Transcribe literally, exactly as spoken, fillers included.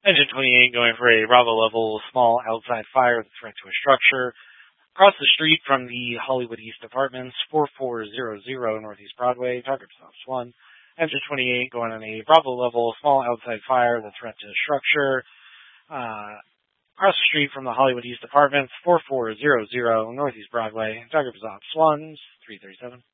Engine twenty-eight going for a Bravo level small outside fire with threat to a structure. Across the street from the Hollywood East Apartments, four four zero zero Northeast Broadway, target stops one. Engine twenty-eight going on a Bravo level small outside fire with threat to a structure. Uh, across the street from the Hollywood East Apartments, four four zero zero Northeast Broadway, target stops one, three thirty-seven.